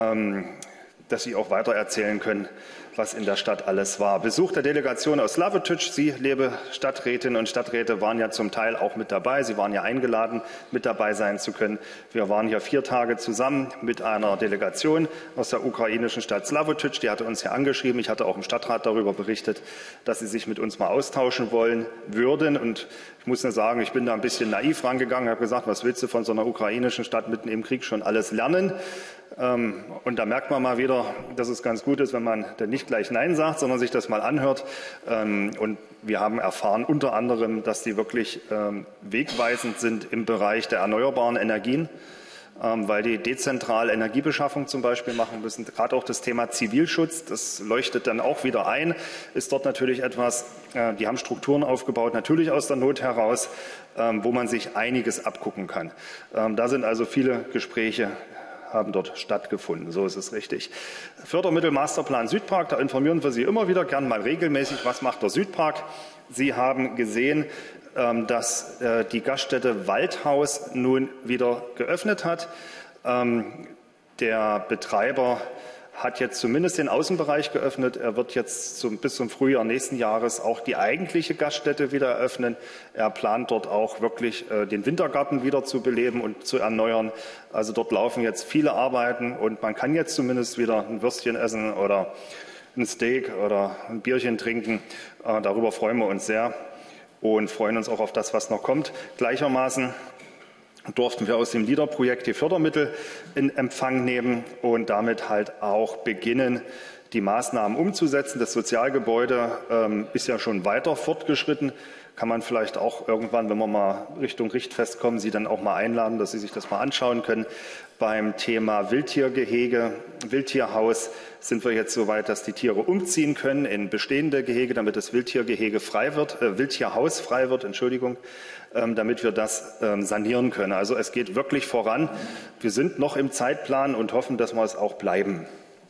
dass Sie auch weiter erzählen können, was in der Stadt alles war. Besuch der Delegation aus Slavotic. Sie, liebe Stadträtinnen und Stadträte, waren ja zum Teil auch mit dabei. Sie waren ja eingeladen, mit dabei sein zu können. Wir waren hier 4 Tage zusammen mit einer Delegation aus der ukrainischen Stadt Slavotic. Die hatte uns ja angeschrieben. Ich hatte auch im Stadtrat darüber berichtet, dass sie sich mit uns mal austauschen wollen würden. Und ich muss nur sagen, ich bin da ein bisschen naiv rangegangen, habe gesagt, was willst du von so einer ukrainischen Stadt mitten im Krieg schon alles lernen? Und da merkt man mal wieder, dass es ganz gut ist, wenn man dann nicht gleich Nein sagt, sondern sich das mal anhört. Und wir haben erfahren unter anderem, dass die wirklich wegweisend sind im Bereich der erneuerbaren Energien, weil die dezentrale Energiebeschaffung zum Beispiel machen müssen. Gerade auch das Thema Zivilschutz, das leuchtet dann auch wieder ein, ist dort natürlich etwas, die haben Strukturen aufgebaut, natürlich aus der Not heraus, wo man sich einiges abgucken kann. Da sind also viele Gespräche haben dort stattgefunden. So ist es richtig. Fördermittel Masterplan Südpark, da informieren wir Sie immer wieder, gern mal regelmäßig, was macht der Südpark. Sie haben gesehen, dass die Gaststätte Waldhaus nun wieder geöffnet hat. Der Betreiber hat jetzt zumindest den Außenbereich geöffnet. Er wird jetzt bis zum Frühjahr nächsten Jahres auch die eigentliche Gaststätte wieder eröffnen. Er plant dort auch wirklich den Wintergarten wieder zu beleben und zu erneuern. Also dort laufen jetzt viele Arbeiten und man kann jetzt zumindest wieder ein Würstchen essen oder ein Steak oder ein Bierchen trinken. Darüber freuen wir uns sehr und freuen uns auch auf das, was noch kommt. Gleichermaßen durften wir aus dem LEADER-Projekt die Fördermittel in Empfang nehmen und damit halt auch beginnen, die Maßnahmen umzusetzen. Das Sozialgebäude ist ja schon weiter fortgeschritten. Kann man vielleicht auch irgendwann, wenn wir mal Richtung Richtfest kommen, Sie dann auch mal einladen, dass Sie sich das mal anschauen können. Beim Thema Wildtiergehege, Wildtierhaus sind wir jetzt so weit, dass die Tiere umziehen können in bestehende Gehege, damit das Wildtiergehege frei wird, Wildtierhaus frei wird, Entschuldigung, damit wir das sanieren können. Also es geht wirklich voran. Wir sind noch im Zeitplan und hoffen, dass wir es auch bleiben.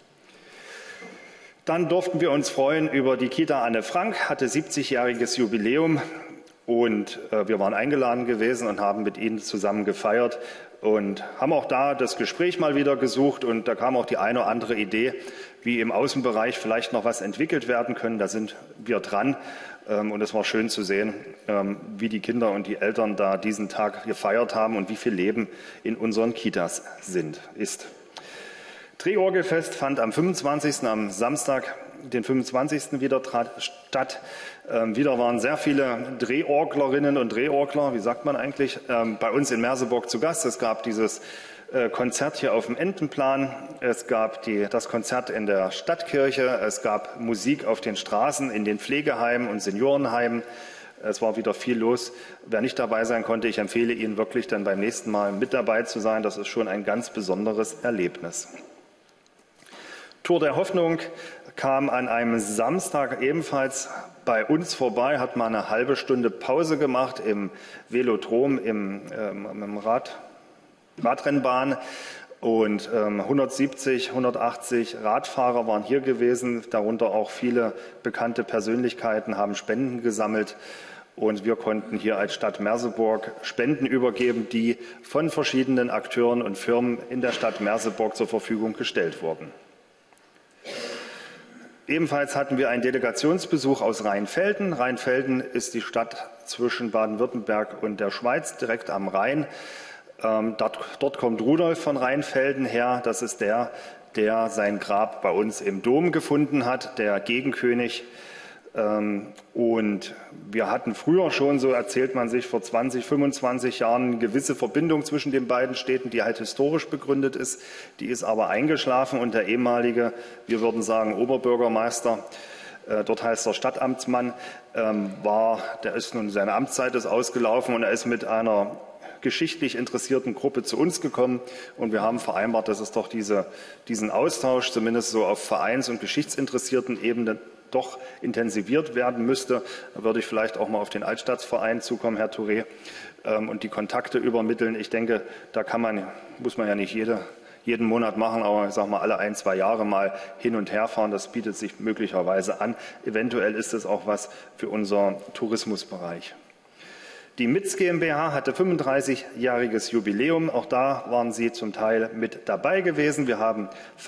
Dann durften wir uns freuen über die Kita Anne Frank, hatte 70-jähriges Jubiläum und wir waren eingeladen gewesen und haben mit ihnen zusammen gefeiert und haben auch da das Gespräch mal wieder gesucht und da kam auch die eine oder andere Idee, wie im Außenbereich vielleicht noch was entwickelt werden können. Da sind wir dran und es war schön zu sehen, wie die Kinder und die Eltern da diesen Tag gefeiert haben und wie viel Leben in unseren Kitas ist. Drehorgelfest fand am 25., am Samstag, den 25. wieder statt. Wieder waren sehr viele Drehorglerinnen und Drehorgler, wie sagt man eigentlich, bei uns in Merseburg zu Gast. Es gab dieses Konzert hier auf dem Entenplan, es gab das Konzert in der Stadtkirche, es gab Musik auf den Straßen, in den Pflegeheimen und Seniorenheimen. Es war wieder viel los. Wer nicht dabei sein konnte, ich empfehle Ihnen wirklich dann beim nächsten Mal mit dabei zu sein. Das ist schon ein ganz besonderes Erlebnis. Tour der Hoffnung kam an einem Samstag ebenfalls bei uns vorbei, hat mal eine halbe Stunde Pause gemacht im Velodrom, im Radrennbahn und 170, 180 Radfahrer waren hier gewesen, darunter auch viele bekannte Persönlichkeiten, haben Spenden gesammelt. Und wir konnten hier als Stadt Merseburg Spenden übergeben, die von verschiedenen Akteuren und Firmen in der Stadt Merseburg zur Verfügung gestellt wurden. Ebenfalls hatten wir einen Delegationsbesuch aus Rheinfelden. Rheinfelden ist die Stadt zwischen Baden-Württemberg und der Schweiz, direkt am Rhein. Dort kommt Rudolf von Rheinfelden her. Das ist der sein Grab bei uns im Dom gefunden hat, der Gegenkönig. Und wir hatten früher schon, so erzählt man sich, vor 20, 25 Jahren eine gewisse Verbindung zwischen den beiden Städten, die halt historisch begründet ist. Die ist aber eingeschlafen und der ehemalige, wir würden sagen, Oberbürgermeister, dort heißt er Stadtamtsmann, der ist nun, seine Amtszeit ist ausgelaufen und er ist mit einer geschichtlich interessierten Gruppe zu uns gekommen und wir haben vereinbart, dass es doch diesen Austausch, zumindest so auf Vereins- und geschichtsinteressierten Ebene, doch intensiviert werden müsste. Da würde ich vielleicht auch mal auf den Altstadtverein zukommen, Herr Touré, und die Kontakte übermitteln. Ich denke, da muss man ja nicht jeden Monat machen, aber ich sage mal alle 1, 2 Jahre mal hin und her fahren. Das bietet sich möglicherweise an. Eventuell ist es auch was für unseren Tourismusbereich. Die MITZ GmbH hatte 35-jähriges Jubiläum. Auch da waren Sie zum Teil mit dabei gewesen. Wir haben